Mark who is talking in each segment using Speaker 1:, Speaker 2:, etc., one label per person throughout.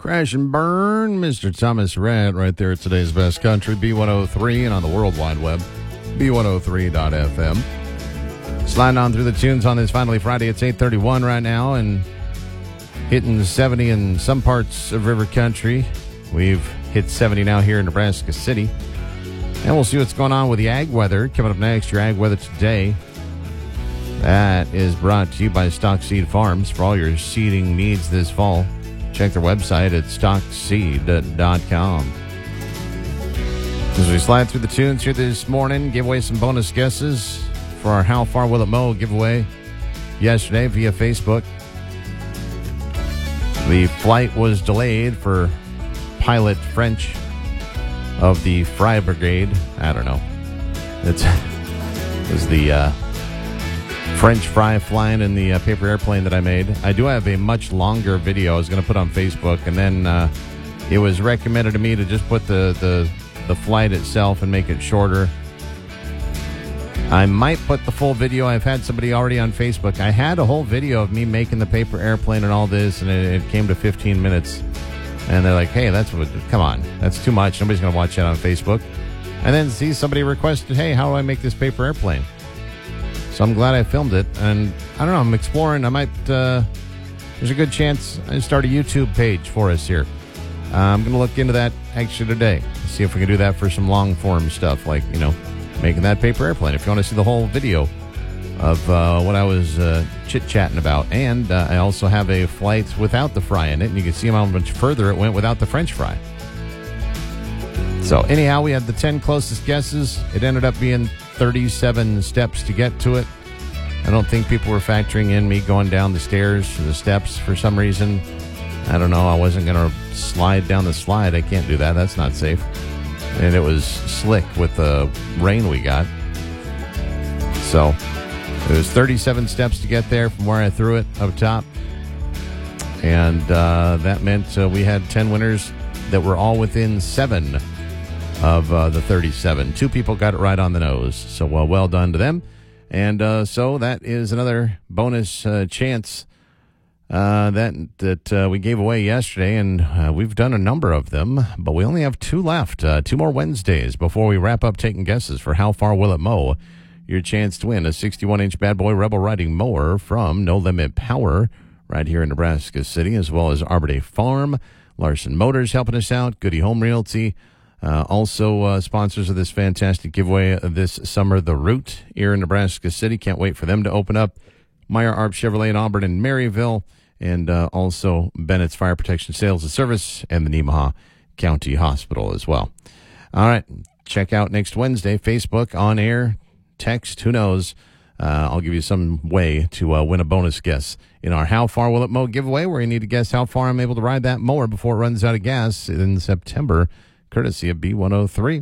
Speaker 1: Crash and burn, Mr. Thomas Rhett, right there at today's best country, B103, and on the World Wide Web, B103.fm. Sliding on through the tunes on this finally Friday. It's 8:31 right now, and hitting 70 in some parts of River Country. We've hit 70 now here in Nebraska City. And we'll see what's going on with the ag weather. Coming up next, your ag weather today. That is brought to you by Stock Seed Farms for all your seeding needs this fall. Check their website at stockseed.com. As we slide through the tunes here this morning, give away some bonus guesses for our How Far Will It Mow giveaway yesterday via Facebook. The flight was delayed for Pilot French of the Fry Brigade. I don't know. It was the French fry flying in the paper airplane that I made. I do have a much longer video I was going to put on Facebook, and then it was recommended to me to just put the flight itself and make it shorter. I might put the full video. I've had somebody already on Facebook. I had a whole video of me making the paper airplane and all this, and it came to 15 minutes. And they're like, hey, come on, that's too much. Nobody's going to watch that on Facebook. And then see somebody requested, hey, how do I make this paper airplane? So I'm glad I filmed it. And I don't know, I'm exploring. I might, there's a good chance I start a YouTube page for us here. I'm going to look into that actually today. See if we can do that for some long form stuff, like, making that paper airplane. If you want to see the whole video of what I was chit-chatting about. And I also have a flight without the fry in it, and you can see how much further it went without the French fry. So anyhow, we had the 10 closest guesses. It ended up being 37 steps to get to it. I don't think people were factoring in me going down the stairs or the steps for some reason. I don't know. I wasn't going to slide down the slide. I can't do that. That's not safe. And it was slick with the rain we got. So it was 37 steps to get there from where I threw it up top. And that meant we had 10 winners that were all within 7 of the 37. 2 people got it right on the nose. So well done to them. And so that is another bonus chance that we gave away yesterday. And we've done a number of them, but we only have 2 left. 2 more Wednesdays before we wrap up taking guesses for How Far Will It Mow? Your chance to win a 61-inch Bad Boy Rebel Riding mower from No Limit Power right here in Nebraska City, as well as Arbor Day Farm, Larson Motors helping us out, Goody Home Realty, also sponsors of this fantastic giveaway this summer, The Root here in Nebraska City. Can't wait for them to open up. Meyer Arp Chevrolet in Auburn and Maryville, and also Bennett's Fire Protection Sales and Service and the Nemaha County Hospital as well. All right, check out next Wednesday, Facebook, on air, text, who knows. I'll give you some way to win a bonus guess in our How Far Will It Mow giveaway, where you need to guess how far I'm able to ride that mower before it runs out of gas in September, courtesy of B103.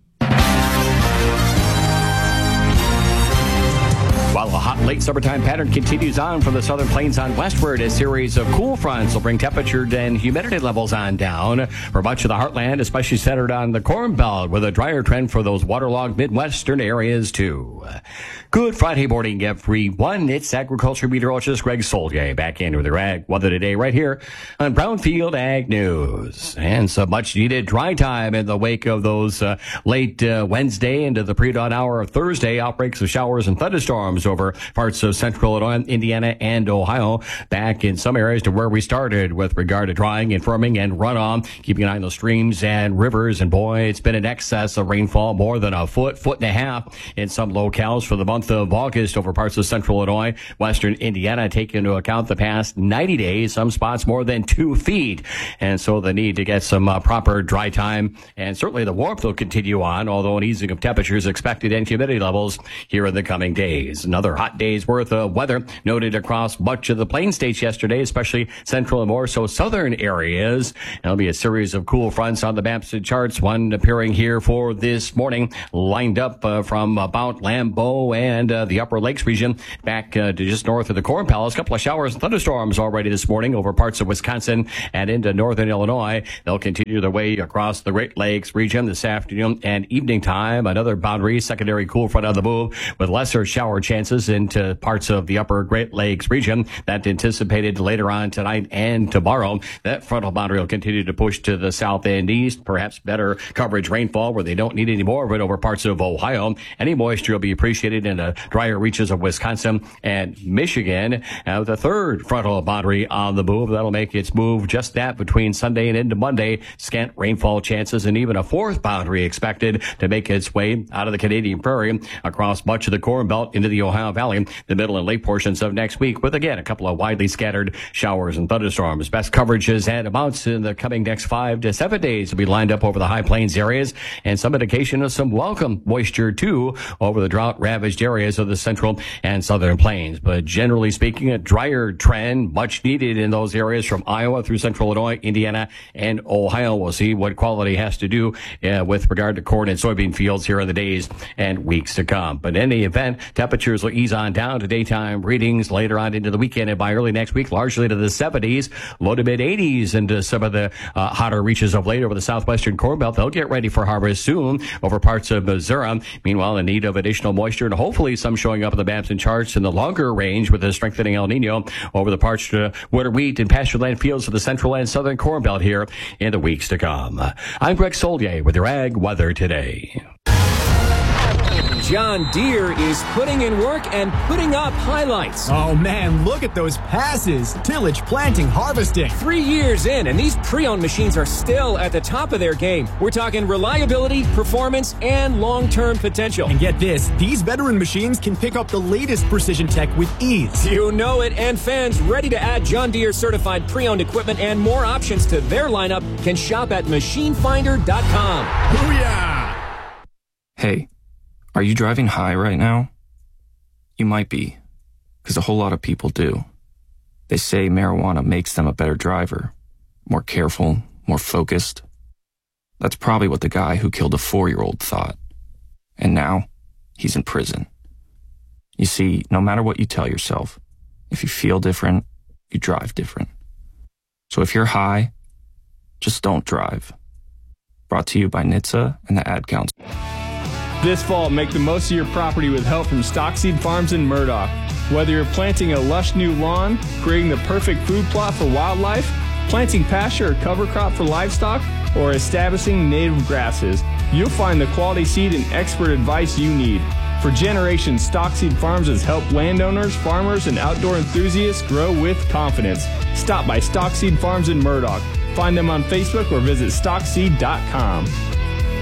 Speaker 2: While a hot late summertime pattern continues on from the southern plains on westward, a series of cool fronts will bring temperature and humidity levels on down for much of the heartland, especially centered on the Corn Belt, with a drier trend for those waterlogged Midwestern areas, too. Good Friday morning, everyone. It's agriculture meteorologist Greg Solier back in with your ag weather today right here on Brownfield Ag News. And some much-needed dry time in the wake of those late Wednesday into the pre-dawn hour of Thursday outbreaks of showers and thunderstorms over parts of central Illinois, Indiana, and Ohio, back in some areas to where we started with regard to drying and firming and runoff, keeping an eye on those streams and rivers. And boy, it's been in excess of rainfall, more than a foot and a half in some locales for the month of August over parts of central Illinois, western Indiana. Take into account the past 90 days, some spots more than 2 feet. And so the need to get some proper dry time, and certainly the warmth will continue on, although an easing of temperatures expected and humidity levels here in the coming days. Another hot day's worth of weather noted across much of the plain states yesterday, especially central and more so southern areas. There'll be a series of cool fronts on the maps and charts, one appearing here for this morning, lined up from about Lambeau and the Upper Lakes region back to just north of the Corn Palace. A couple of showers and thunderstorms already this morning over parts of Wisconsin and into northern Illinois. They'll continue their way across the Great Lakes region this afternoon and evening time. Another boundary secondary cool front on the move with lesser shower chance chances into parts of the upper Great Lakes region. That anticipated later on tonight and tomorrow. That frontal boundary will continue to push to the south and east. Perhaps better coverage rainfall where they don't need any more of it over parts of Ohio. Any moisture will be appreciated in the drier reaches of Wisconsin and Michigan. The third frontal boundary on the move. That'll make its move just that between Sunday and into Monday. Scant rainfall chances and even a fourth boundary expected to make its way out of the Canadian Prairie across much of the Corn Belt into the Ohio Valley, the middle and late portions of next week, with again a couple of widely scattered showers and thunderstorms. Best coverages and amounts in the coming next 5 to 7 days will be lined up over the high plains areas, and some indication of some welcome moisture too over the drought ravaged areas of the central and southern plains. But generally speaking, a drier trend much needed in those areas from Iowa through central Illinois, Indiana, and Ohio. We'll see what quality has to do with regard to corn and soybean fields here in the days and weeks to come. But in any event, temperatures will ease on down to daytime readings later on into the weekend and by early next week, largely to the 70s, low to mid 80s into some of the hotter reaches of late over the southwestern Corn Belt. They'll get ready for harvest soon over parts of Missouri. Meanwhile, in need of additional moisture and hopefully some showing up in the maps and charts in the longer range with the strengthening El Nino over the parched winter wheat and pastureland fields of the central and southern Corn Belt here in the weeks to come. I'm Greg Solier with your Ag Weather Today.
Speaker 3: John Deere is putting in work and putting up highlights.
Speaker 4: Oh man, look at those passes. Tillage, planting, harvesting.
Speaker 3: 3 years in, and these pre-owned machines are still at the top of their game. We're talking reliability, performance, and long-term potential.
Speaker 4: And get this, these veteran machines can pick up the latest precision tech with ease.
Speaker 3: You know it, and fans ready to add John Deere certified pre-owned equipment and more options to their lineup can shop at machinefinder.com.
Speaker 4: Booyah!
Speaker 5: Hey. Are you driving high right now? You might be, because a whole lot of people do. They say marijuana makes them a better driver, more careful, more focused. That's probably what the guy who killed a 4-year-old thought. And now, he's in prison. You see, no matter what you tell yourself, if you feel different, you drive different. So if you're high, just don't drive. Brought to you by NHTSA and the Ad Council.
Speaker 6: This fall, make the most of your property with help from Stockseed Farms in Murdoch. Whether you're planting a lush new lawn, creating the perfect food plot for wildlife, planting pasture or cover crop for livestock, or establishing native grasses, you'll find the quality seed and expert advice you need. For generations, Stockseed Farms has helped landowners, farmers, and outdoor enthusiasts grow with confidence. Stop by Stockseed Farms in Murdoch. Find them on Facebook or visit stockseed.com.